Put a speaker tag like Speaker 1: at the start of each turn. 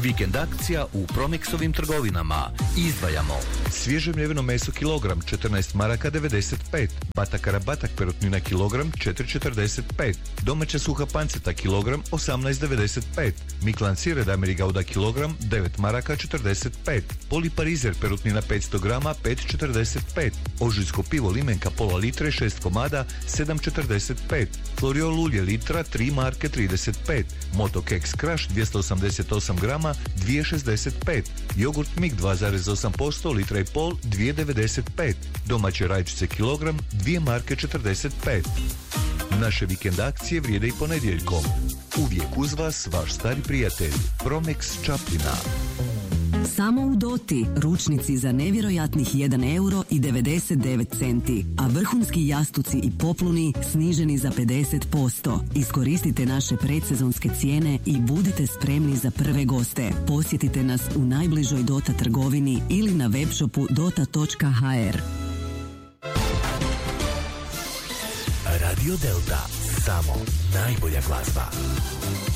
Speaker 1: Vikend akcija u Promexovim trgovinama. Izdvajamo svježe mljeveno meso kilogram 14 maraka 95, batakara batak perutnina kilogram 4,45, domaća suha panceta kilogram 18,95, Miklan sir Edameri Gouda kilogram 9 maraka 45, Poliparizer perutnina 500 grama 5,45, ožujsko pivo limenka pola litre 6 komada 7,45, Floriol ulje litra 3 marke 35, Moto Keks Crush 288 grama 2,65, jogurt Mig 2,8% litra i pol 2,95, domaće rajčice kilogram 2 marke 45. Naše vikend akcije vrijede i ponedjeljkom. Uvijek uz vas vaš stari prijatelj Promex Čapljina.
Speaker 2: Samo u Doti ručnici za nevjerojatnih 1,99 €, a vrhunski jastuci i popluni sniženi za 50%. Iskoristite naše predsezonske cijene i budite spremni za prve goste. Posjetite nas u najbližoj Dota trgovini ili na webshopu dota.hr.
Speaker 3: Radio Delta, samo najbolja glazba.